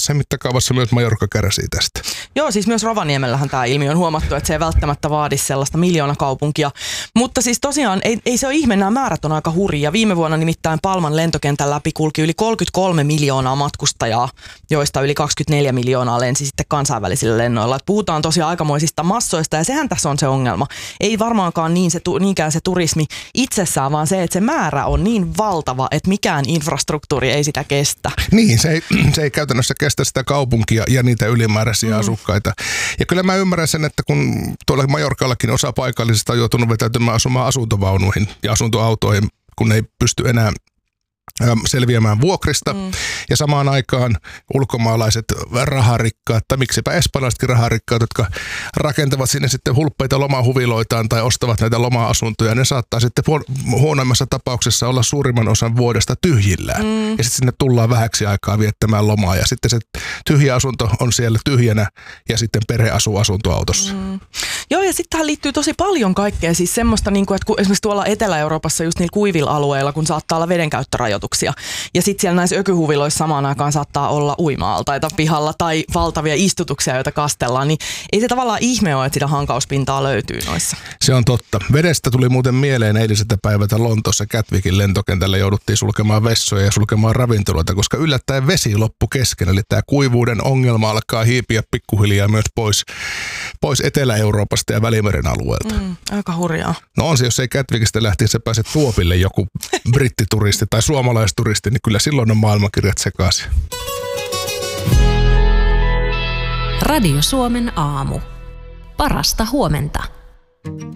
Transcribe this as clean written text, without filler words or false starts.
Suomalaisessa mittakaavassa myös Majorca kärsii tästä. Joo, siis myös Rovaniemellähän tämä ilmiö on huomattu, että se ei välttämättä vaadi sellaista miljoonakaupunkia. Mutta siis tosiaan ei se ole ihme, nämä määrät on aika hurjia. Viime vuonna nimittäin Palman lentokentän läpi kulki yli 33 miljoonaa matkustajaa, joista yli 24 miljoonaa lensi sitten kansainvälisillä lennoilla. Et puhutaan tosiaan aikamoisista massoista ja sehän tässä on se ongelma. Ei varmaankaan niinkään se turismi itsessään, vaan se, että se määrä on niin valtava, että mikään infrastruktuuri ei sitä kestä. Niin, se ei käytännössä kestä sitä kaupunkia ja niitä ylimääräisiä asukkaita. Ja kyllä mä ymmärrän sen, että kun tuolla Majorcallakin osa paikallisista on joutunut vetäytymään asumaan asuntovaunuihin ja asuntoautoihin, kun ei pysty enää selviämään vuokrista. Ja samaan aikaan ulkomaalaiset raharikkaat, tai miksipä espanjalaisetkin raharikkaat, jotka rakentavat sinne sitten hulppeita lomahuviloitaan tai ostavat näitä loma-asuntoja, ne saattaa sitten huonoimmassa tapauksessa olla suurimman osan vuodesta tyhjillään. Ja sitten sinne tullaan vähäksi aikaa viettämään lomaa, ja sitten se tyhjä asunto on siellä tyhjänä, ja sitten perhe asuu asuntoautossa. Joo, ja sitten tähän liittyy tosi paljon kaikkea, siis semmoista, niin kuin, että esimerkiksi tuolla Etelä-Euroopassa just niillä kuivilla alueilla, kun saattaa olla vedenkäyttörajoituksia, ja sitten siellä näissä ökyhuviloissa samaan aikaan saattaa olla uima-altaita pihalla tai valtavia istutuksia, joita kastellaan, niin ei se tavallaan ihme ole, että sitä hankauspintaa löytyy noissa. Se on totta. Vedestä tuli muuten mieleen eiliseltä päivältä Lontoossa Gatwickin lentokentällä jouduttiin sulkemaan vessoja ja sulkemaan ravintoloita, koska yllättäen vesi loppui kesken, eli tämä kuivuuden ongelma alkaa hiipiä pikkuhiljaa myös pois Etelä-Euroopasta ja Välimeren alueelta. Aika hurjaa. No on se, jos ei Gatwickista lähtisi se pääse Tuopille joku brittituristi tai suomalaisturisti, niin kyllä silloin on maailmankirjat sekaisin. Radio Suomen aamu. Parasta huomenta.